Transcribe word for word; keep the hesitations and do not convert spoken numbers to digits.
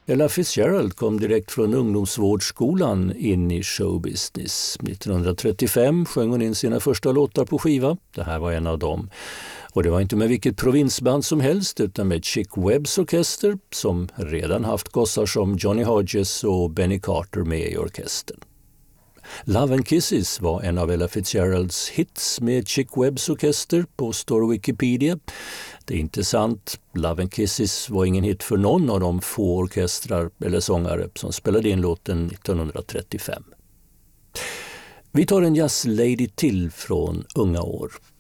Ella Fitzgerald kom direkt från ungdomsvårdsskolan in i showbusiness. nittonhundratrettiofem sjöng hon in sina första låtar på skiva. Det här var en av dem. Och det var inte med vilket provinsband som helst utan med Chick Webbs orkester som redan haft gossar som Johnny Hodges och Benny Carter med i orkestern. Love and Kisses var en av Ella Fitzgeralds hits med Chick Webbs orkester, påstår Wikipedia. Det är inte sant. Love and Kisses var ingen hit för någon av de få orkestrar eller sångare som spelade in låten nittonhundratrettiofem. Vi tar en jazzlady till från unga år.